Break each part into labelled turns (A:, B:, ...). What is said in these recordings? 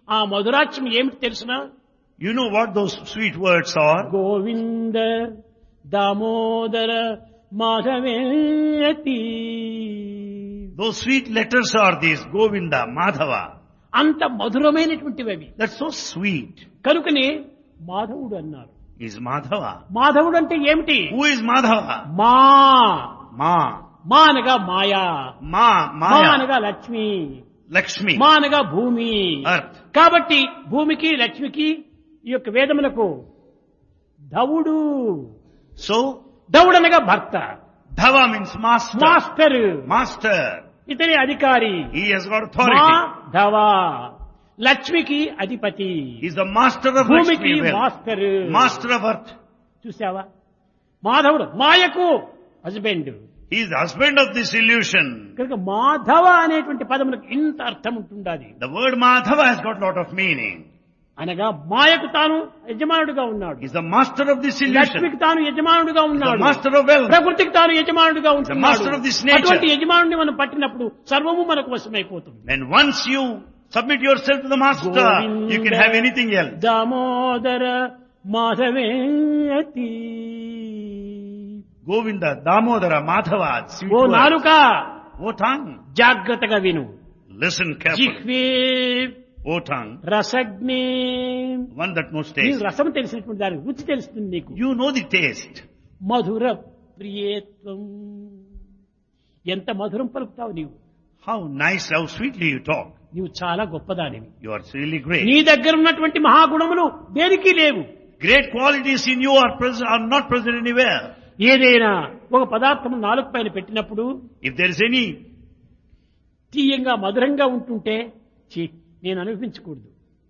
A: ఆ మధురాక్షం ఏమిటి తెలుసునా?
B: You know what those sweet words are?
A: Govinda Damodara మాధవేతి.
B: Those sweet letters are these, Govinda, Madhava.
A: అంత మధురమైనటువంటివి అవి.
B: That's so sweet.
A: కనుకనే మాధవుడు అన్నారు.
B: Is Madhava.
A: మాధవుడు అంటే ఏమిటి?
B: Who is Madhava?
A: మా
B: Ma.
A: మా అనగా మాయా, మా
B: Maya.
A: అనగా లక్ష్మి,
B: Lakshmi.
A: మా అనగా భూమి.
B: Earth.
A: కాబట్టి భూమికి లక్ష్మికి ఈ యొక్క వేదములకు ధవుడు,
B: So,
A: ధవుడు అనగా భర్త,
B: Dhava means master.
A: Master,
B: Master.
A: ఇతని అధికారి.
B: He has got
A: మా
B: authority.
A: ధవ, లక్ష్మికి అధిపతి,
B: He's the master of
A: భూమికి
B: Lakshmi.
A: Master.
B: Master of earth.
A: చూసావా? మాధవుడు మాయకు husband.
B: He is the husband of this illusion.
A: కనుక మాధవ అనేటువంటి పదములకు ఇంత అర్థం ఉంటుండాలి.
B: The word Madhava has got a lot of meaning.
A: అనగా మాయకు తాను యజమానుడిగా ఉన్నాడు,
B: He's the master of this illusion.
A: లక్ష్మికి తాను యజమానుడిగా
B: He's the
A: ఉన్నాడు,
B: master of wealth.
A: ప్రకృతికి తాను యజమానుడిగా
B: master
A: ఉంటున్నాడు.
B: of this nature.
A: అటువంటి యజమానుడిని మనం పట్టినప్పుడు సర్వము మనకు వశమైపోతుంది.
B: When once you submit yourself to the master, you can have anything else.
A: Damodara మాధవేతి.
B: Govinda, Damodara, Madhava, sweet
A: oh
B: words.
A: నాలుక
B: O tongue,
A: జాగ్రత్తగా విను.
B: listen carefully.
A: జిహ్వే
B: O tongue,
A: రసగ్నే.
B: one that knows
A: నీకు
B: taste.
A: రసం తెలిసినటువంటి దాని రుచి తెలుస్తుంది నీకు.
B: You know the taste.
A: మధుర ప్రియేత్వం. ఎంత మధురం పలుకుతావు నీవు.
B: How nice, how sweetly you talk.
A: నీవు చాలా గొప్పదానివి.
B: You are really great.
A: నీ దగ్గర ఉన్నటువంటి మహాగుణములు దేనికి లేవు.
B: Great qualities in you are not present anywhere.
A: ఏదైనా ఒక పదార్థం నాలుగు పైన పెట్టినప్పుడు
B: If there is any,
A: తీయంగా మధురంగా ఉంటుంటే ఛీ, నేను అనుభవించకూడదు.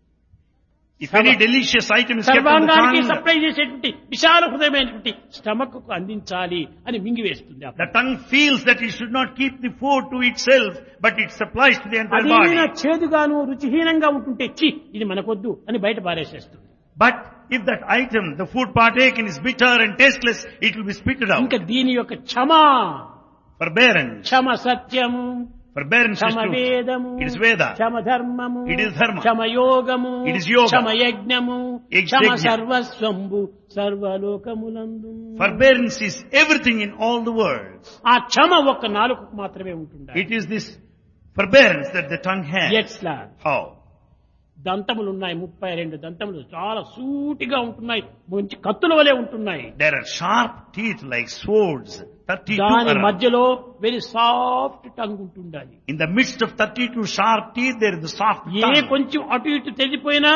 B: if any delicious item is kept on the
A: సర్వాంగానికి
B: tongue,
A: supply చేసేటువంటి విశాల హృదయమైనటువంటి స్టమక్ కు అందించాలి అని మింగివేస్తుంది.
B: the tongue feels that it should not keep the food to itself, but it supplies to the entire
A: అదేమైనా
B: body.
A: చేదుగాను రుచిహీనంగా ఉంటుంటే ఛీ ఇది మనకొద్దు అని బయట పారేసేస్తుంది.
B: But if that item, the food partaken, is bitter and tasteless, it will be spitted out.
A: ఇంకా దీని యొక్క క్షమా,
B: Forbearance.
A: క్షమ సత్యము,
B: Forbearance is
A: క్షమ
B: truth.
A: వేదము,
B: It is Veda.
A: క్షమ ధర్మము,
B: It is dharma.
A: క్షమ యోగము,
B: It is yoga.
A: క్షమ యజ్ఞము,
B: Yajna.
A: Kshama సర్వస్వంబు సర్వలోకములందు.
B: Forbearance is everything in all the worlds.
A: ఆ క్షమ ఒక్క నాలుకకు మాత్రమే ఉంటుంది.
B: It is this forbearance that the tongue has.
A: ఎట్లా?
B: How?
A: దంతములు ఉన్నాయి, 32 దంతములు చాలా సూటిగా ఉంటున్నాయి, మంచి కత్తుల వలె ఉంటున్నాయి.
B: There are sharp teeth like swords. 32
A: దాని
B: around.
A: మధ్యలో వెరీ సాఫ్ట్ టంగ్ ఉంటుండాలి.
B: In the midst of 32 sharp teeth, there is the soft
A: A
B: tongue.
A: కొంచెం అటు ఇటు తెగిపోయినా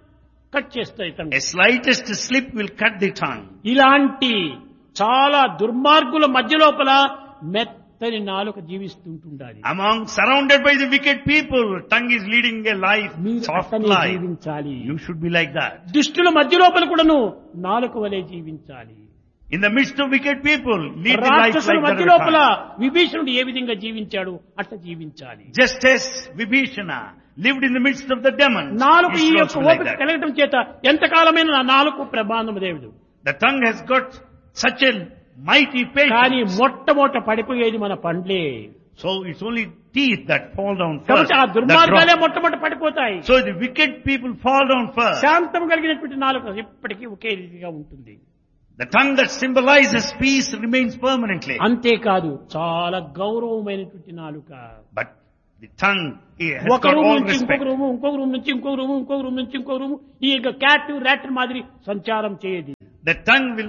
A: కట్ చేస్తాయి tongue.
B: A slightest slip will cut the tongue.
A: ఇలాంటి చాలా దుర్మార్గుల మధ్య లోపల మెత్తని నాలుక జీవిస్తుంటుండాలి.
B: Surrounded by the wicked people, tongue is leading a life,
A: మీరు
B: soft
A: అతనే
B: life.
A: జీవించాలి.
B: You should be like that.
A: దుష్టుల మధ్య లోపల కూడాను నాలుక వలె జీవించాలి.
B: In the midst of wicked people, lead the life
A: రాక్షసుల
B: like
A: మధ్య
B: that.
A: లోపల విభీషణుడు ఏ విధంగా జీవించాడు అట్లా జీవించాలి.
B: Just as Vibhishana lived in the midst of the demons,
A: నాలుగు
B: you
A: ఈ
B: should
A: యొక్క
B: also be like
A: ఓపిక
B: that.
A: కలగటం చేత ఎంతకాలమైన నా నాలుగు ప్రమాదం దేవుడు.
B: The tongue has got such a mighty
A: కానీ
B: patience.
A: మొట్టమొదట పడిపోయేది మన పండ్లే.
B: So it's only teeth that fall down first.
A: కాబట్టి ఆ
B: that
A: దుర్మార్గాలే
B: drop.
A: మొట్టమొదట పడిపోతాయి.
B: So the wicked people fall down first.
A: శాంతం కలిగినటువంటి నాలుక ఎప్పటికీ ఒకే రీతిగా ఉంటుంది.
B: The tongue that symbolizes peace remains permanently.
A: అంతేకాదు చాలా గౌరవమైనటువంటి నాలుక.
B: But the tongue has
A: ఒక
B: got
A: రూమ్
B: all
A: నుంచి
B: respect.
A: ఇంకొక రూము, ఇంకొక రూమ్ నుంచి ఇంకొక రూము, ఇంకొక రూమ్ నుంచి ఇంకొక రూము, ఈ క్యాట్ ర్యాట్ మాదిరి సంచారం చేయదు.
B: The tongue will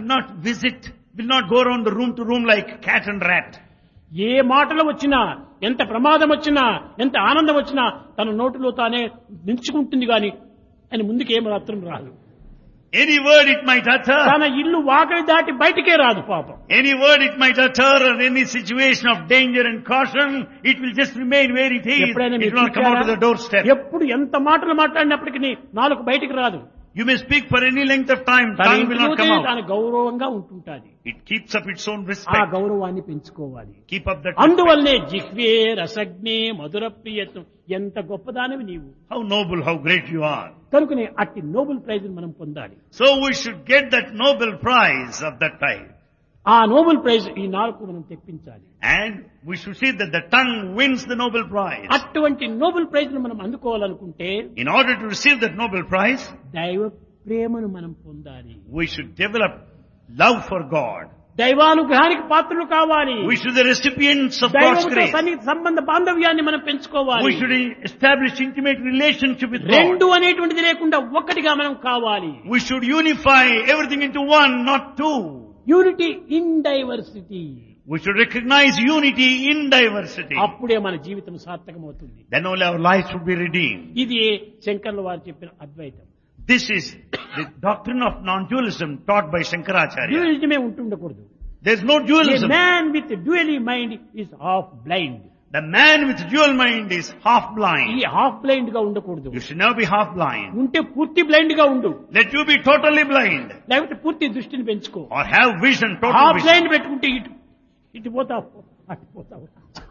B: not go around the room to room like cat and rat.
A: ఏ మాటలు వచ్చినా, ఎంత ప్రమాదం వచ్చినా, ఎంత ఆనందం వచ్చినా తన నోటిలో తానే నిల్చుకుంటుంది గాని అని ముందుకు ఏం మాత్రం రాదు.
B: Any word it might utter,
A: తన ఇల్లు వాకిలి దాటి బయటికే రాదు పాపం.
B: any word it might utter in any situation of danger and caution, it will just remain where it is.
A: ఎప్పుడైనా
B: It
A: మీరు
B: will not come out to the
A: చూశారా?
B: doorstep.
A: ఎప్పుడు ఎంత మాటలు మాట్లాడినప్పటికీ నాలుగు బయటికి రాదు.
B: You may speak for any length of time,
A: తన
B: tongue will not come
A: ఇంటిలోనే
B: out.
A: తాను గౌరవంగా ఉంటుంటాది.
B: It keeps up its own
A: ఆ
B: respect.
A: గౌరవాన్ని పెంచుకోవాలి.
B: Keep up that respect.
A: అందువల్లనే జిహ్వే రసగ్నే మధుర ప్రియత్వం, ఎంత గొప్పదానివి నీవు.
B: How noble, how great you are.
A: కనుకనే అట్టి నోబెల్ ప్రైజ్ మనం పొందాలి.
B: So we should get that Nobel Prize of that type.
A: ఆ నోబెల్ ప్రైజ్ ఈ నాలుగు మనం తెప్పించాలి.
B: And we should see that the tongue wins the Nobel Prize.
A: అటువంటి Nobel prize ను మనం అందుకోవాలనుకుంటే
B: In order to receive that Nobel Prize,
A: దైవ ప్రేమను మనం పొందాలి.
B: we should develop love for God.
A: దైవానుగ్రహానికి పాత్రలు కావాలి.
B: We should be the recipients of God's
A: దైవంతో
B: grace.
A: సన్నిహిత సంబంధ బాంధవ్యాన్ని మనం పెంచుకోవాలి.
B: We should establish intimate relationship with God.
A: రెండు అనేటువంటిది లేకుండా ఒక్కటిగా మనం కావాలి.
B: We should unify everything into one, not two.
A: Unity in diversity.
B: We should recognize unity in diversity.
A: అప్పుడే మన జీవితం సార్థకమవుతుంది.
B: Then only our lives would be redeemed.
A: ఇది శంకర్ల వారు చెప్పిన అద్వైతం.
B: This is the doctrine of non-dualism taught by Shankaracharya.
A: డ్యూయలిజమే ఉంటుండకూడదు.
B: There is no dualism.
A: A man with dually mind is half blind.
B: The man with dual mind is half blind.
A: ఈ half blind గా ఉండకూడదు.
B: You should never be half blind.
A: ఉంటే పూర్తి blind గా ఉండు.
B: Let you be totally blind.
A: లేకపోతే పూర్తి దృష్టిని పెంచుకో.
B: Or have vision, total
A: half
B: vision.
A: Blind పెట్టుకుంటే ఇటు పోతావు అటు పోతావు.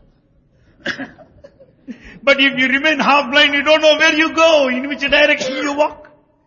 B: But if you remain half blind, you don't know where you go, in which direction you walk.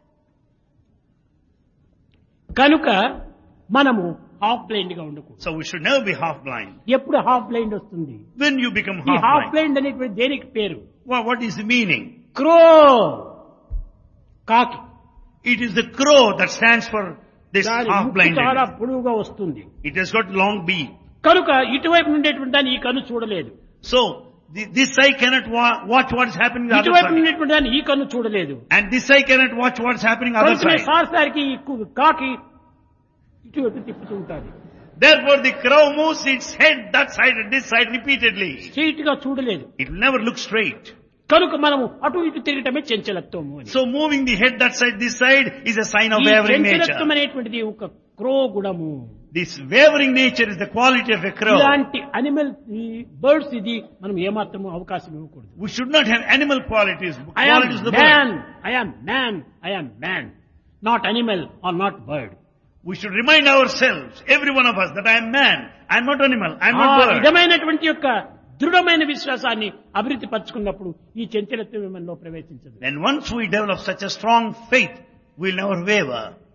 A: కనుక మనము హాఫ్ బ్లైండ్ గా ఉండకూడదు.
B: So we should never be half blind.
A: ఎప్పుడు హాఫ్ బ్లైండ్ వస్తుంది?
B: When you become
A: ఈ
B: half
A: half
B: blind.
A: Blind అనేటువంటి దేనికి పేరు?
B: What is the meaning?
A: క్రో, కాకి.
B: It is the crow that stands for this
A: దాని
B: half
A: ముక్కు చాలా
B: blindness.
A: పొడవుగా వస్తుంది.
B: It has got long beak.
A: కనుక ఇటువైపు ఉండేటువంటి దాన్ని ఈ కన్ను చూడలేదు.
B: So this eye cannot watch what is happening on the other
A: ఇటువైపు
B: side.
A: ఉండేటువంటి దాన్ని ఈ కన్ను చూడలేదు.
B: And this eye cannot watch what is happening on the other
A: కనుక
B: side.
A: సారికి కాకి ఇటువైపు తిప్పుతూ ఉంటుంది.
B: Therefore the crow moves its head that side and this side repeatedly.
A: Straight గా చూడలేదు.
B: It will never look straight.
A: కనుక మనము అటు ఇటు తిరగటమే చంచలత్వము అని.
B: So moving the head that side, this side is a sign of
A: ఈ
B: wavering
A: చంచలత్వం
B: nature.
A: అనేటువంటిది ఒక క్రో గుణము.
B: This wavering nature is the quality of a crow.
A: ఇలాంటి అనిమల్ బర్డ్స్ ఇది మనం ఏమాత్రము అవకాశం ఇవ్వకూడదు.
B: We should not have animal qualities.
A: I am
B: Qualities of the
A: man,
B: bird.
A: I am man, I am man, not animal or not bird.
B: We should remind ourselves, every one of us, that I am man. I am not animal. I am
A: ఆ
B: not bird.
A: విధమైనటువంటి యొక్క దృఢమైన విశ్వాసాన్ని అభివృద్ధి పరచుకున్నప్పుడు ఈ చంచలత్వం మనలో ప్రవేశించదు.
B: Then once we develop such a strong faith, we'll never waver.